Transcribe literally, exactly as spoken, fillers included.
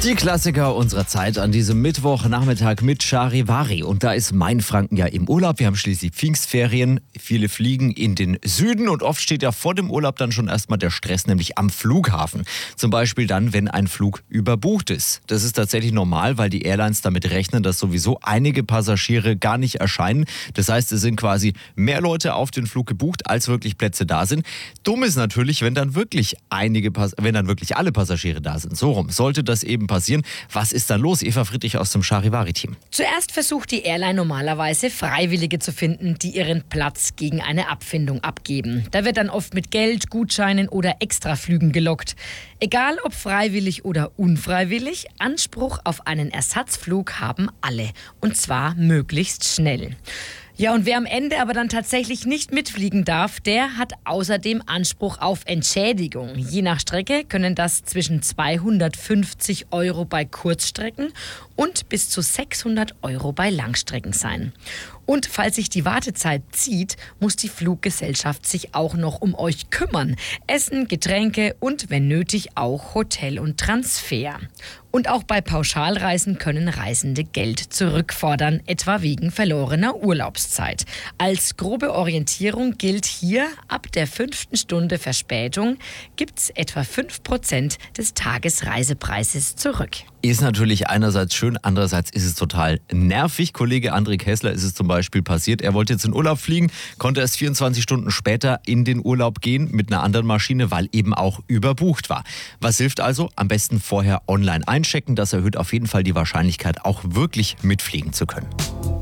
Die Klassiker unserer Zeit an diesem Mittwochnachmittag mit Charivari. Und da ist Mainfranken ja im Urlaub. Wir haben schließlich Pfingstferien. Viele fliegen in den Süden und oft steht ja vor dem Urlaub dann schon erstmal der Stress, nämlich am Flughafen. Zum Beispiel dann, wenn ein Flug überbucht ist. Das ist tatsächlich normal, weil die Airlines damit rechnen, dass sowieso einige Passagiere gar nicht erscheinen. Das heißt, es sind quasi mehr Leute auf den Flug gebucht, als wirklich Plätze da sind. Dumm ist natürlich, wenn dann wirklich einige, Pas- wenn dann wirklich alle Passagiere da sind. So rum. Sollte das eben passieren. Was ist da los? Eva Friedrich aus dem Charivari-Team. Zuerst versucht die Airline normalerweise Freiwillige zu finden, die ihren Platz gegen eine Abfindung abgeben. Da wird dann oft mit Geld, Gutscheinen oder Extraflügen gelockt. Egal ob freiwillig oder unfreiwillig, Anspruch auf einen Ersatzflug haben alle. Und zwar möglichst schnell. Ja, und wer am Ende aber dann tatsächlich nicht mitfliegen darf, der hat außerdem Anspruch auf Entschädigung. Je nach Strecke können das zwischen zweihundertfünfzig Euro bei Kurzstrecken und bis zu sechshundert Euro bei Langstrecken sein. Und falls sich die Wartezeit zieht, muss die Fluggesellschaft sich auch noch um euch kümmern. Essen, Getränke und wenn nötig auch Hotel und Transfer. Und auch bei Pauschalreisen können Reisende Geld zurückfordern, etwa wegen verlorener Urlaubszeit. Als grobe Orientierung gilt hier, ab der fünften Stunde Verspätung gibt's etwa fünf Prozent des Tagesreisepreises zurück. Ist natürlich einerseits schön, andererseits ist es total nervig. Kollege André Kessler ist es zum Beispiel passiert. Er wollte jetzt in Urlaub fliegen, konnte erst vierundzwanzig Stunden später in den Urlaub gehen mit einer anderen Maschine, weil eben auch überbucht war. Was hilft also? Am besten vorher online einchecken. Das erhöht auf jeden Fall die Wahrscheinlichkeit, auch wirklich mitfliegen zu können.